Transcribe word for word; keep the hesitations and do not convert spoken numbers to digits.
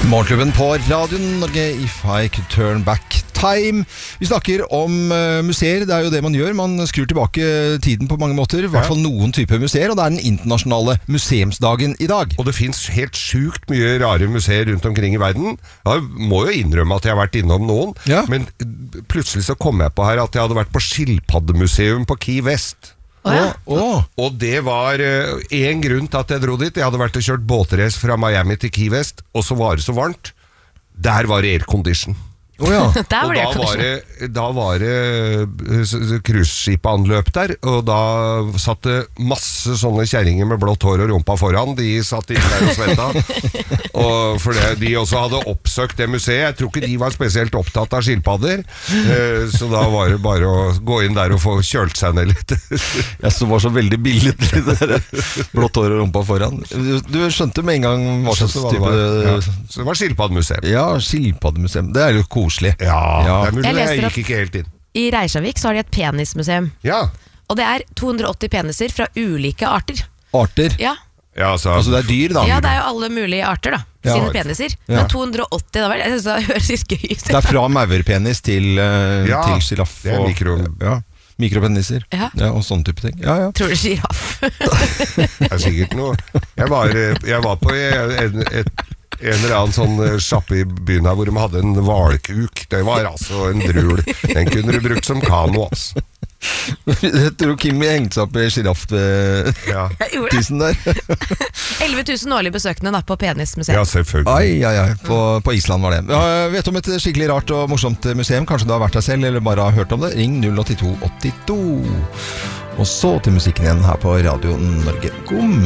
Morgenklubben på Radio Norge, If I Could Turn Back Time. Vi snakker om uh, museer, det er jo det man gjør. Man skrur tilbake tiden på mange måter, i hvert fall noen typer museer, og det er den internasjonale museumsdagen i dag. Og det finnes helt sykt mye rare museer rundt omkring i verden. Jeg må jo innrømme at jeg har vært innom noen, ja. Men plutselig så kom jeg på her at jeg hadde vært på Skilpaddemuseum på Key West. Oh, ja. oh. Og det var uh, en grunn til at jeg dro dit. Jeg hadde vært og kjørt båtrace fra Miami til Key West, og så var det så varmt. Der var det aircondition. Oh, ja. Og da var det, da var det cruiseskip-anløp der, og da satt det masse sånne kjerringer med blått hår og rumpa foran. De satt inne der og svetta. Og for det, de også hadde oppsøkt det museet. Jeg tror ikke de var spesielt opptatt av skilpadder, så da var det bare å gå inn der og få kjølt seg ned litt. Jeg så var så veldig billig det der blått hår og rumpa foran. Du, du skjønte med en gang hva slags type... Ja. Så det var skilpaddemuseum. Ja, skilpaddemuseum. Det er jo koselig. Ja, ja. Det er mulig, jeg, jeg gikk ikke helt inn. I Reykjavik så har de et penismuseum. Ja. Og det er to hundre og åtti peniser fra ulike arter. Arter? Ja. Ja, altså, altså det er dyr da? Ja, det er jo alle mulige arter da, ja. Sine peniser. Ja. Men to hundre og åtti, da, jeg synes det høres litt gøy ut. Det er fra maurpenis til, uh, ja, til giraff. Det er mikro... Ja. Mikropeniser, ja. Ja, og sånne type ting. Ja, ja. Tror du giraff? Det er sikkert noe. Jeg var, jeg var på en, et, en eller annen sånn sjappe i byen her hvor de hadde en hvalkuk. Det var altså en drul. Den kunne du brukt som kano, altså. Jeg tror Kimi hengte seg opp i giraff-tisen der. elleve tusen årlige besøkende da, på penismuseet. Ja, selvfølgelig. Ai, ai, ai. På, på Island var det. Ja, vet du om et skikkelig rart og morsomt museum? Kanskje du har vært der selv, eller bare har hørt om det? Ring null åtte to åtte to. Og så til musikken igjen her på Radio Norge. God